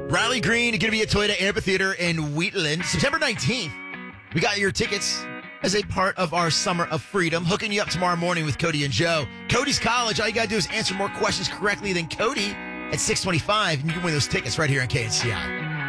Riley Green going to be at Toyota Amphitheater in Wheatland, September 19th. We got your tickets as a part of our Summer of Freedom, hooking you up tomorrow morning with Cody and Joe. Cody's College. All you got to do is answer more questions correctly than Cody at 6:25, and you can win those tickets right here on KNCI.